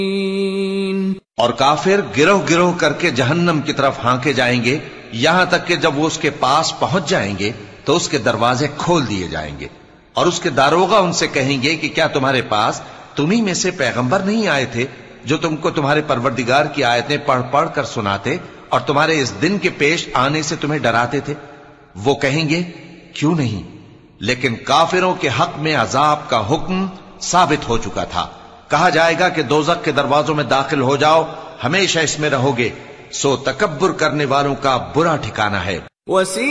और काफिर गिरोह गिरोह करके जहन्नम की तरफ हांके जाएंगे, यहां तक कि जब वो उसके पास पहुंच जाएंगे तो उसके दरवाजे खोल दिए जाएंगे और उसके दारोगा उनसे कहेंगे कि क्या तुम्हारे पास तुम्ही में से पैगंबर नहीं आए थे जो तुमको तुम्हारे परवरदिगार की आयतें पढ़ पढ़ कर सुनाते और तुम्हारे इस दिन के पेश आने से तुम्हें डराते थे? वो कहेंगे क्यों नहीं, लेकिन काफिरों के हक में अजाब का हुक्म साबित हो चुका था। कहा जाएगा कि दोजख के दरवाजों में दाखिल हो जाओ, हमेशा इसमें रहोगे, सो तकब्बुर करने वालों का बुरा ठिकाना है।